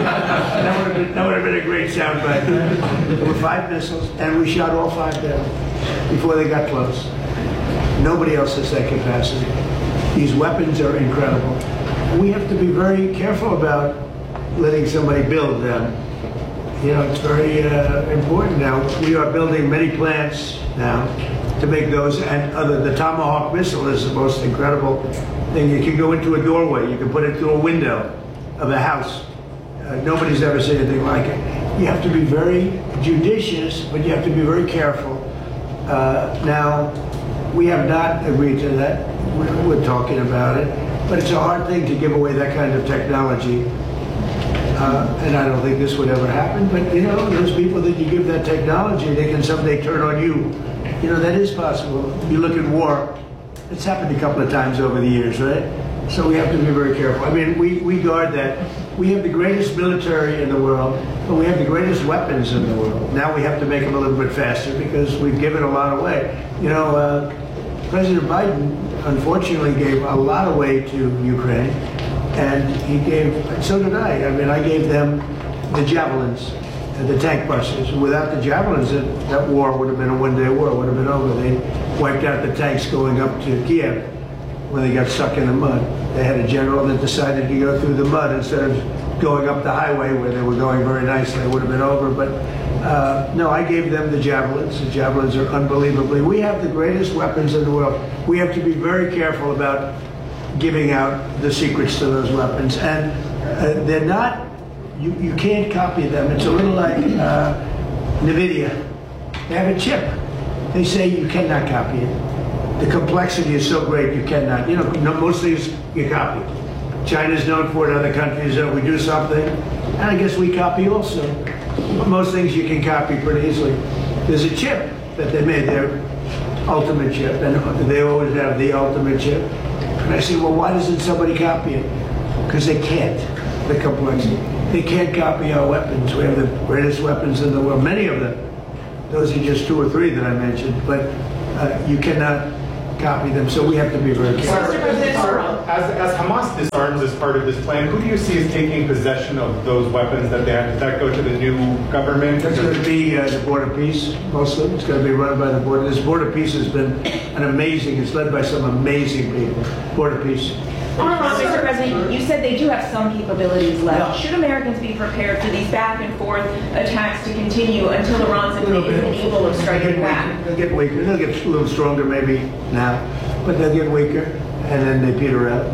That would have been a great sound bite. There were 5 missiles, and we shot all 5 down before they got close. Nobody else has that capacity. These weapons are incredible. We have to be very careful about letting somebody build them. You know, it's very important now. We are building many plants now to make those, and the Tomahawk missile is the most incredible thing. You can go into a doorway, you can put it through a window of a house. Nobody's ever seen anything like it. You have to be very judicious, but you have to be very careful. Now, we have not agreed to that. We're talking about it, but it's a hard thing to give away that kind of technology. And I don't think this would ever happen, but you know, those people that you give that technology, they can someday turn on you. You know, that is possible. You look at war, it's happened a couple of times over the years, right? So we have to be very careful. I mean, we guard that. We have the greatest military in the world, but we have the greatest weapons in the world. Now we have to make them a little bit faster because we've given a lot away. You know, President Biden, unfortunately, gave a lot away to Ukraine, and he gave, and so did I. I mean, I gave them the javelins, the tank busters. Without the javelins, that war would have been a one-day war. It would have been over. They wiped out the tanks going up to Kiev when they got stuck in the mud. They had a general that decided to go through the mud instead of going up the highway where they were going very nicely. It would have been over. But no, I gave them the javelins. The javelins are unbelievably. We have the greatest weapons in the world. We have to be very careful about giving out the secrets to those weapons. And they're not, you can't copy them. It's a little like NVIDIA. They have a chip. they say you cannot copy it. The complexity is so great you cannot. You know, most things you copy. China's known for it, other countries, we do something, and I guess we copy also. But most things you can copy pretty easily. There's a chip that they made, their ultimate chip, and they always have the ultimate chip. And I say, well, why doesn't somebody copy it? Because they can't, the complexity. They can't copy our weapons. We have the greatest weapons in the world, many of them. Those are just 2 or 3 that I mentioned, but you cannot copy them, so we have to be very careful.
As Hamas disarms as part of this plan, who do you see as taking possession of those weapons that they have? Does that go to the new government?
It's going to be the Board of Peace, mostly. It's going to be run by the Board. This Board of Peace has been it's led by some amazing people. Board of Peace.
Mr. President, you said they do have some capabilities left. Should Americans be prepared for these back and forth attacks to continue until Iran's incapable of striking back?
They'll get weaker. They'll get a little stronger maybe now, but they'll get weaker, and then they peter out.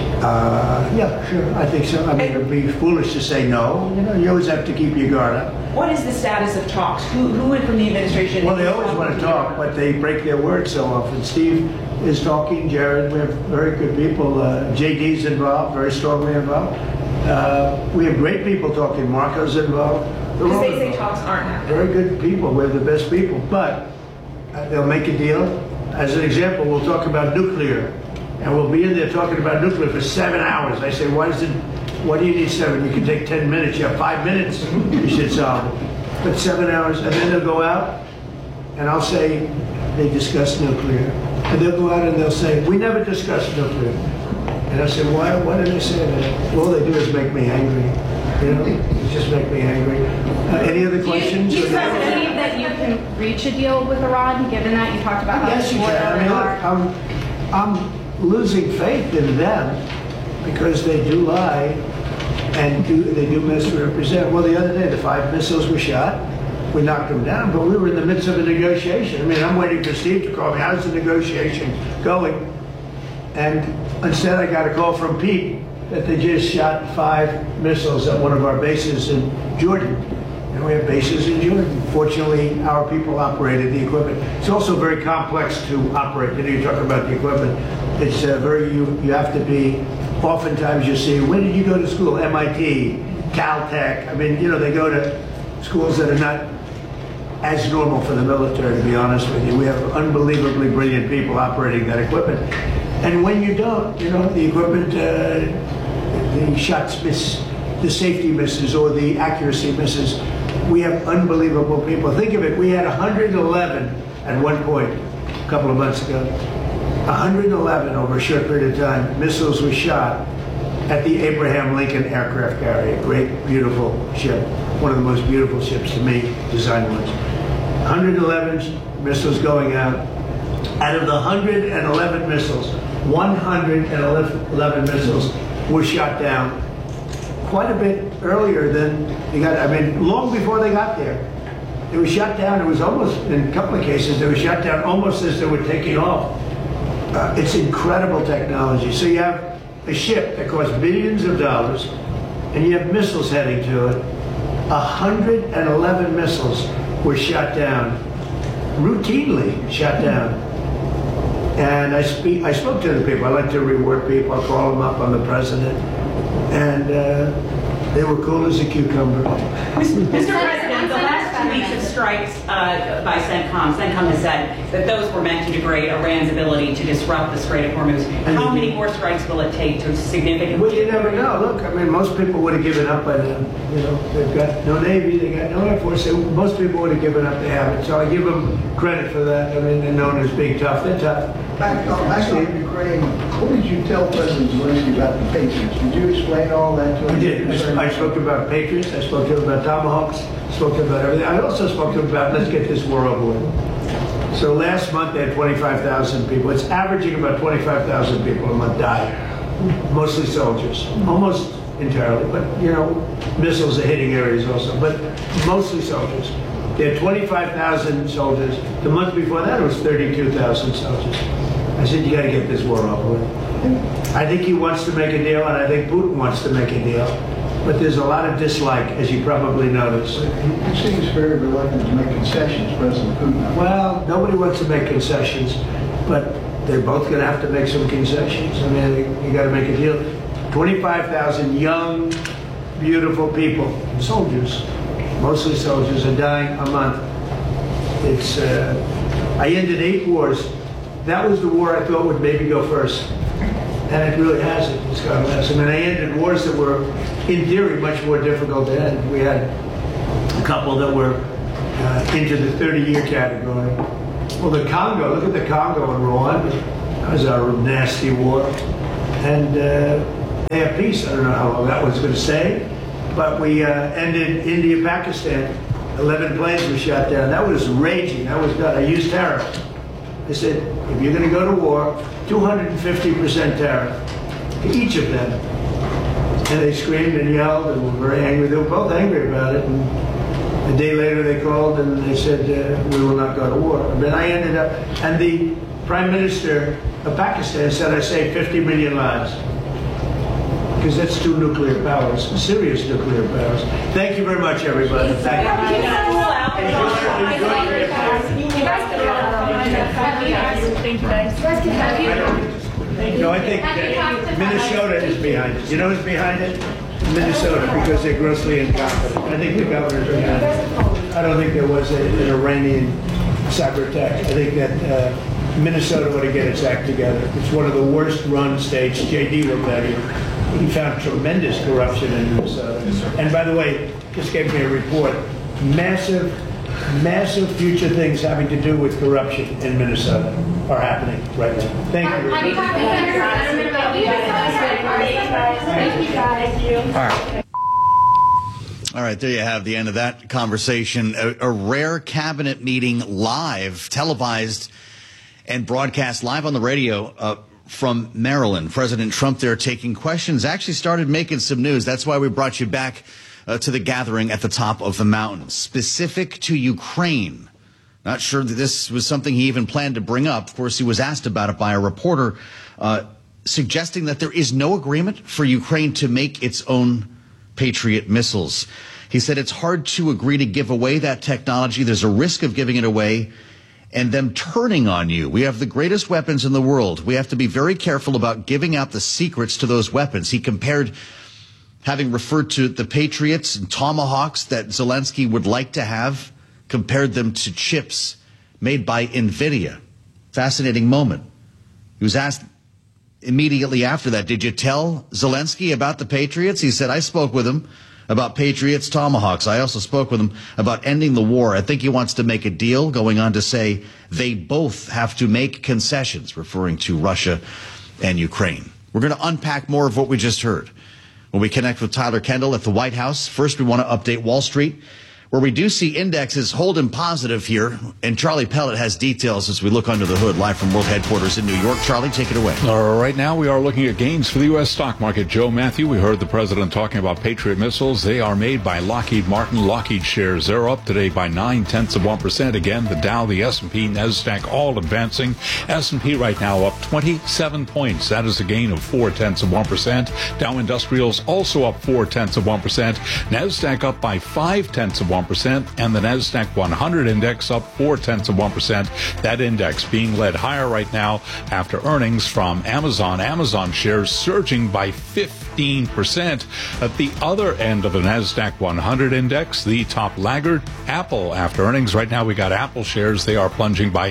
Yeah, sure, I think so. I mean, it would be foolish to say no. You know, you always have to keep your guard up.
What is the status of talks? Who from the administration?
Well, they always want to talk, but they break their word so often. Steve is talking, Jared, we have very good people. JD's involved, very strongly involved. We have great people talking. Marco's involved.
Because they say talks aren't happening.
Very good people. We have the best people. But they'll make a deal. As an example, we'll talk about nuclear. And we'll be in there talking about nuclear for 7 hours. I say, why do you need 7? You can take 10 minutes. You have 5 minutes. You should solve it. But 7 hours, and then they'll go out, and I'll say, they discussed nuclear. And they'll go out and they'll say, we never discussed nuclear. And I say, why did they say that? All they do is make me angry. You know, they just make me angry. Any other questions?
Do you believe that you can reach a deal with Iran, given that you talked about how
yes, you can. I mean, look, I'm losing faith in them because they do lie and they do misrepresent. Well, the other day, the 5 missiles were shot. We knocked them down, but we were in the midst of a negotiation. I mean, I'm waiting for Steve to call me. How's the negotiation going? And instead, I got a call from Pete that they just shot 5 missiles at one of our bases in Jordan. And we have bases in Jordan. Fortunately, our people operated the equipment. It's also very complex to operate. You know, you talk about the equipment. It's you have to be, oftentimes you see, when did you go to school? MIT, Caltech. I mean, you know, they go to schools that are not as normal for the military, to be honest with you. We have unbelievably brilliant people operating that equipment. And when you don't, you know, the equipment, the shots miss, the safety misses, or the accuracy misses. We have unbelievable people. Think of it, we had 111 at one point, a couple of months ago. 111 over a short period of time, missiles were shot at the Abraham Lincoln aircraft carrier. Great, beautiful ship. One of the most beautiful ships to me, design-wise. 111 missiles going out. Out of the 111 missiles, 111 missiles were shot down quite a bit earlier than they got. I mean, long before they got there. They were shot down. It was almost, in a couple of cases, they were shot down almost as they were taking off. It's incredible technology. So you have a ship that costs billions of dollars, and you have missiles heading to it. 111 missiles were shot down, routinely shot down. And I spoke to the people. I like to reward people. I call them up. I'm the president. And they were cool as a cucumber.
Mr. President, the last 2 weeks of strikes by CENTCOM has said that those were meant to degrade Iran's ability to disrupt the Strait of Hormuz. How many more strikes will it take to significantly?
Well, you never know. Look, I mean, most people would have given up by then. You know, they've got no Navy, they got no Air Force. Most people would have given up. They haven't. So I give them credit for that. I mean, they're known as being tough. They're tough.
Back in Ukraine, what did you tell President Zelensky about the Patriots? Did you explain all that to him?
I did. I spoke about Patriots. I spoke to him about Tomahawks. Spoke to him about everything. I also spoke to him about, let's get this war over with. So last month they had 25,000 people. It's averaging about 25,000 people a month die. Mostly soldiers. Almost entirely. But, you know, missiles are hitting areas also. But mostly soldiers. They had 25,000 soldiers. The month before that, it was 32,000 soldiers. I said, you got to get this war over with. I think he wants to make a deal, and I think Putin wants to make a deal. but there's a lot of dislike, as you probably noticed.
He seems very reluctant to make concessions, President Putin.
Well, nobody wants to make concessions, but they're both going to have to make some concessions. I mean, you got to make a deal. 25,000 young, beautiful people, soldiers, mostly soldiers, are dying a month. It's, I ended 8 wars. That was the war I thought would maybe go first. And it really hasn't. It's gone less. I mean, I ended wars that were, in theory, much more difficult to end. We had a couple that were into the 30-year category. Well, the Congo, look at the Congo and Rwanda. That was a nasty war. And they have peace. I don't know how long that was going to stay. But we ended India, Pakistan. 11 planes were shot down. That was raging. That was done. I used tariff. I said, if you're going to go to war, 250% tariff, each of them. And they screamed and yelled and were very angry. They were both angry about it. And a day later they called and they said, we will not go to war. And then I ended up, and the Prime Minister of Pakistan said I saved 50 million lives. Because that's 2 nuclear powers, serious nuclear powers. Thank you very much, everybody. Thank you.
Thank you, guys.
No, I think Minnesota is behind it. You know who's behind it? Minnesota, because they're grossly incompetent. I think the governor's behind it. I don't think there was an Iranian cyber attack. I think that Minnesota ought to get its act together. It's one of the worst run states. JD will tell you. He found tremendous corruption in Minnesota. And by the way, just gave me a report. Massive future things having to do with corruption in Minnesota are happening right now. Thank you.
All right, there you have the end of that conversation. A rare cabinet meeting live, televised, and broadcast live on the radio from Maryland. President Trump there taking questions, actually started making some news. That's why we brought you back to the gathering at the top of the mountain, specific to Ukraine. Not sure that this was something he even planned to bring up. Of course, he was asked about it by a reporter, suggesting that there is no agreement for Ukraine to make its own Patriot missiles. He said it's hard to agree to give away that technology. There's a risk of giving it away and them turning on you. We have the greatest weapons in the world. We have to be very careful about giving out the secrets to those weapons. He compared, having referred to the Patriots and Tomahawks that Zelensky would like to have, compared them to chips made by NVIDIA. Fascinating moment. He was asked immediately after that, did you tell Zelensky about the Patriots? He said, I spoke with him about Patriots, Tomahawks. I also spoke with him about ending the war. I think he wants to make a deal, going on to say they both have to make concessions, referring to Russia and Ukraine. We're going to unpack more of what we just heard when we connect with Tyler Kendall at the White House. First, we want to update Wall Street, where we do see indexes holding positive here. And Charlie Pellet has details as we look under the hood, live from World Headquarters in New York. Charlie, take it away.
Right now, we are looking at gains for the U.S. stock market. Joe Matthew, we heard the president talking about Patriot missiles. They are made by Lockheed Martin. Lockheed shares, they're up today by 0.9%. Again, the Dow, the S&P, NASDAQ, all advancing. S&P right now up 27 points. That is a gain of 0.4%. Dow Industrials also up 0.4%. NASDAQ up by 0.5%. And the NASDAQ 100 index up 0.4%. That index being led higher right now after earnings from Amazon. Amazon shares surging by 15%. At the other end of the NASDAQ 100 index, the top laggard, Apple. After earnings right now, we got Apple shares. They are plunging by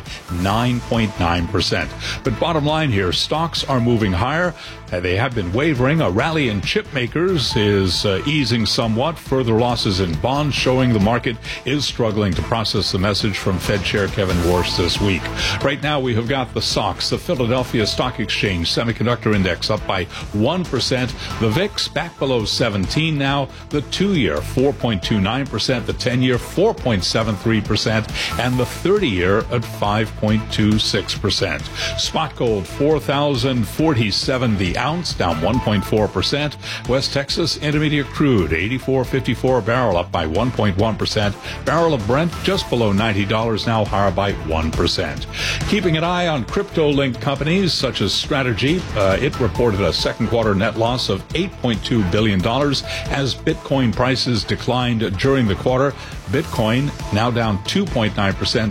9.9%. But bottom line here, stocks are moving higher. They have been wavering. A rally in chip makers is easing somewhat. Further losses in bonds showing the market is struggling to process the message from Fed Chair Kevin Warsh this week. Right now, we have got the SOX, the Philadelphia Stock Exchange Semiconductor Index, up by 1%. The VIX back below 17 now. The 2-year 4.29%, the 10-year 4.73%, and the 30-year at 5.26%. Spot gold $4,047. The the ounce, down 1.4%. West Texas Intermediate crude, $84.54 a barrel, up by 1.1%. Barrel of Brent just below $90, now higher by 1%. Keeping an eye on crypto-linked companies such as Strategy, it reported a second quarter net loss of $8.2 billion as Bitcoin prices declined during the quarter. Bitcoin now down 2.9%,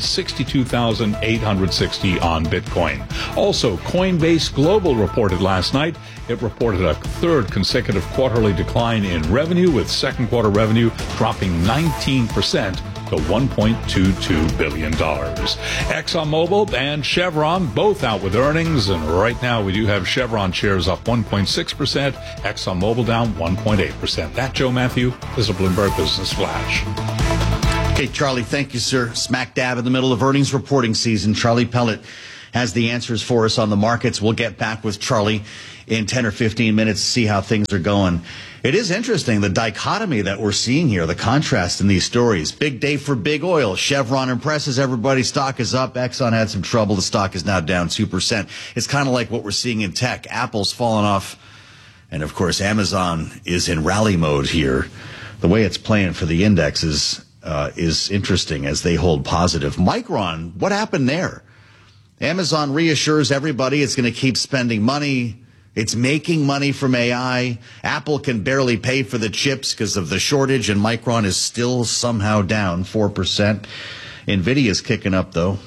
62,860 on Bitcoin. Also, Coinbase Global reported last night. It reported a third consecutive quarterly decline in revenue, with second quarter revenue dropping 19% to $1.22 billion. ExxonMobil and Chevron both out with earnings, and right now we do have Chevron shares up 1.6%, ExxonMobil down 1.8%. That, Joe Matthew, is a Bloomberg Business Flash.
Okay, Charlie, thank you, sir. Smack dab in the middle of earnings reporting season. Charlie Pellet has the answers for us on the markets. We'll get back with Charlie in 10 or 15 minutes to see how things are going. It is interesting, the dichotomy that we're seeing here, the contrast in these stories. Big day for big oil. Chevron impresses everybody. Stock is up. Exxon had some trouble. The stock is now down 2%. It's kind of like what we're seeing in tech. Apple's fallen off. And, of course, Amazon is in rally mode here. The way it's playing for the indexes is interesting as they hold positive. Micron, what happened there? Amazon reassures everybody it's going to keep spending money. It's making money from AI. Apple can barely pay for the chips because of the shortage, and Micron is still somehow down 4%. NVIDIA's kicking up, though.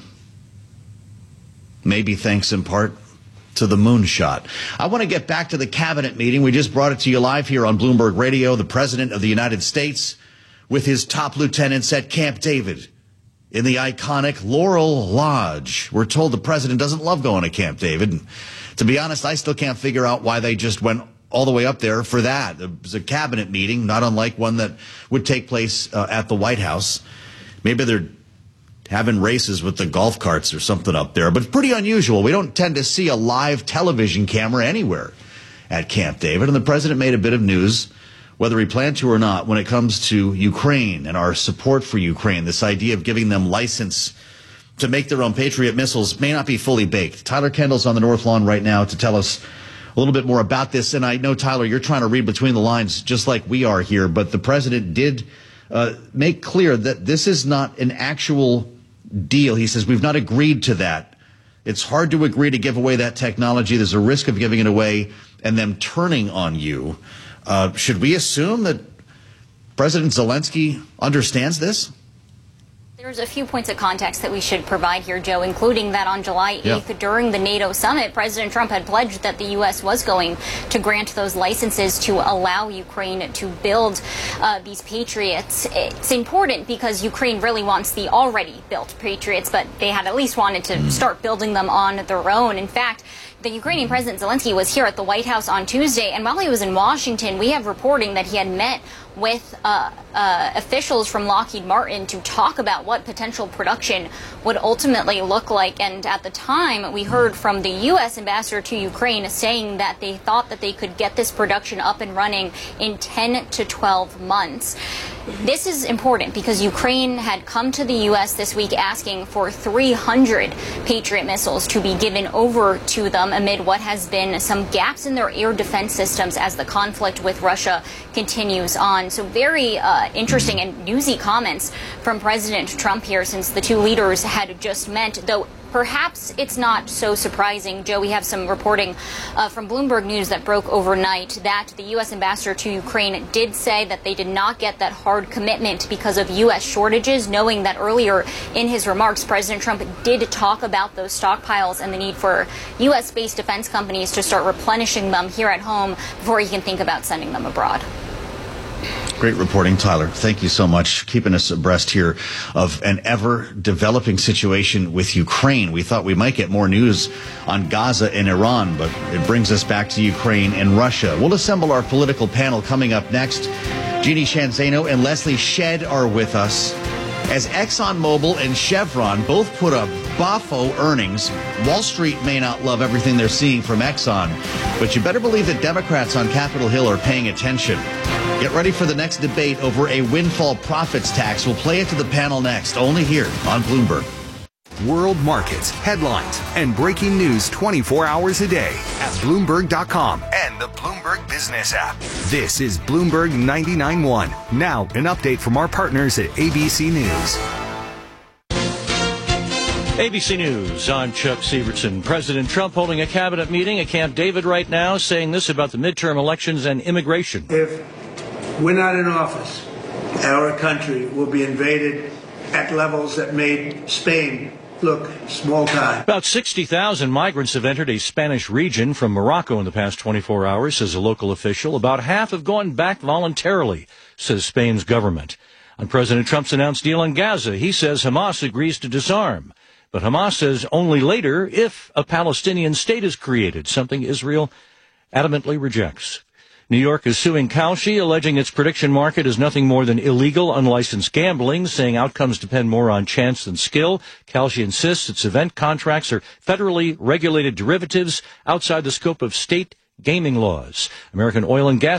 Maybe thanks in part to the moonshot. I want to get back to the cabinet meeting. We just brought it to you live here on Bloomberg Radio. The President of the United States with his top lieutenants at Camp David in the iconic Laurel Lodge. We're told the president doesn't love going to Camp David. And to be honest, I still can't figure out why they just went all the way up there for that. It was a cabinet meeting, not unlike one that would take place at the White House. Maybe they're having races with the golf carts or something up there, but it's pretty unusual. We don't tend to see a live television camera anywhere at Camp David, and the president made a bit of news, whether he planned to or not, when it comes to Ukraine and our support for Ukraine. This idea of giving them license to make their own Patriot missiles may not be fully baked. Tyler Kendall's on the North Lawn right now to tell us a little bit more about this. And I know, Tyler, you're trying to read between the lines just like we are here, but the president did make clear that this is not an actual deal. He says, we've not agreed to that. It's hard to agree to give away that technology. There's a risk of giving it away and them turning on you. Should we assume that President Zelensky understands this?
There's a few points of context that we should provide here, Joe, including that on July 8th, during the NATO summit, President Trump had pledged that the U.S. was going to grant those licenses to allow Ukraine to build these Patriots. It's important because Ukraine really wants the already built Patriots, but they had at least wanted to start building them on their own. In fact, the Ukrainian President Zelensky was here at the White House on Tuesday, and while he was in Washington, we have reporting that he had met with officials from Lockheed Martin to talk about what potential production would ultimately look like. And at the time, we heard from the U.S. ambassador to Ukraine saying that they thought that they could get this production up and running in 10 to 12 months. This is important because Ukraine had come to the U.S. this week asking for 300 Patriot missiles to be given over to them amid what has been some gaps in their air defense systems as the conflict with Russia continues on. So very interesting and newsy comments from President Trump here, since the two leaders had just met, though perhaps it's not so surprising. Joe, we have some reporting from Bloomberg News that broke overnight that the U.S. ambassador to Ukraine did say that they did not get that hard commitment because of U.S. shortages, knowing that earlier in his remarks, President Trump did talk about those stockpiles and the need for U.S.-based defense companies to start replenishing them here at home before he can think about sending them abroad.
Great reporting, Tyler. Thank you so much. Keeping us abreast here of an ever-developing situation with Ukraine. We thought we might get more news on Gaza and Iran, but it brings us back to Ukraine and Russia. We'll assemble our political panel coming up next. Jeannie Shanzano and Leslie Shedd are with us. As ExxonMobil and Chevron both put up boffo earnings, Wall Street may not love everything they're seeing from Exxon, but you better believe that Democrats on Capitol Hill are paying attention. Get ready for the next debate over a windfall profits tax. We'll play it to the panel next, only here on Bloomberg.
World markets, headlines, and breaking news 24 hours a day at Bloomberg.com and the Bloomberg Business app. This is Bloomberg 99.1. Now, an update from our partners at ABC News.
ABC News, I'm Chuck Severson. President Trump holding a cabinet meeting at Camp David right now, saying this about the midterm elections and immigration.
If we're not in office, our country will be invaded at levels that made Spain look small time.
About 60,000 migrants have entered a Spanish region from Morocco in the past 24 hours, says a local official. About half have gone back voluntarily, says Spain's government. On President Trump's announced deal in Gaza, he says Hamas agrees to disarm. But Hamas says only later if a Palestinian state is created, something Israel adamantly rejects. New York is suing Kalshi, alleging its prediction market is nothing more than illegal, unlicensed gambling, saying outcomes depend more on chance than skill. Kalshi insists its event contracts are federally regulated derivatives outside the scope of state gaming laws. American oil and gas